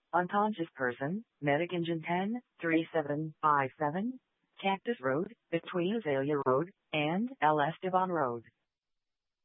Unconscious person, medic engine 10-3757, Cactus Road, between Azalea Road and El Esteban Road.